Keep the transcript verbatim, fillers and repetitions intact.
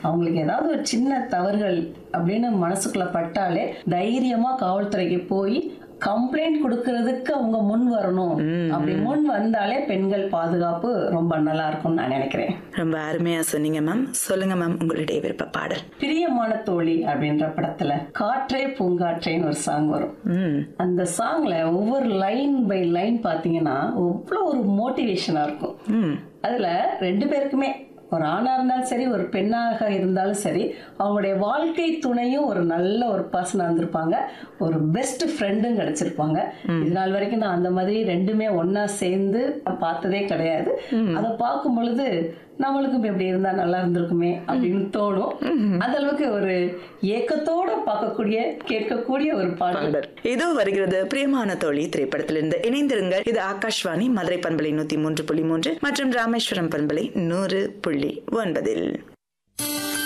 அவங்களுக்கு ஏதாவது ஒரு சின்ன தவறுகள் அப்படின்னு மனசுக்குள்ள பட்டாலே தைரியமா காவல்துறைக்கு போய் கம்ப்ளைண்ட் கொடுக்கறதுக்கு அவங்க முன் வரணும். அப்படி முன் வந்தாலே பெண்கள் பாதுகாப்பு ரொம்ப நல்லா இருக்கும்னு நான் நினைக்கிறேன். ரொம்ப அருமையா சொன்னீங்க மேம். சொல்லுங்க மேம், உங்களுடைய விருப்ப பாடல். பிரியமான தோழி அப்படின்ற படத்துல காற்றே பூங்காற்றேன்னு ஒரு சாங் வரும். அந்த சாங்ல ஒவ்வொரு லைன் பை லைன் பாத்தீங்கன்னா அவ்வளவு ஒரு மோட்டிவேஷனா இருக்கும். அதுல ரெண்டு பேருக்குமே, ஒரு ஆணா இருந்தாலும் சரி ஒரு பெண்ணாக இருந்தாலும் சரி, அவங்களுடைய வாழ்க்கை துணையும் ஒரு நல்ல ஒரு பர்சனா இருந்திருப்பாங்க, ஒரு பெஸ்ட் ஃப்ரெண்டும் கிடைச்சிருப்பாங்க. இது நாள் வரைக்கும் நான் அந்த மாதிரி ரெண்டுமே ஒன்னா சேர்ந்து பார்த்ததே கிடையாது. அதை பார்க்கும் பொழுது நம்மளுக்கும் எப்படி இருந்தா நல்லா இருந்திருக்குமே அப்படின்னு தோணும். அந்த அளவுக்கு ஒரு ஏக்கத்தோட பார்க்கக்கூடிய கேட்கக்கூடிய ஒரு பாடல் இதோ வருகிறது. பிரியமான தோழி திரைப்படத்திலிருந்து இணைந்திருங்கள். இது ஆகாஷ்வாணி மதுரை பண்பலை நூத்தி மூன்று புள்ளி மூன்று மற்றும் ராமேஸ்வரம் பண்பலை நூறு புள்ளி ஒன்பதில்.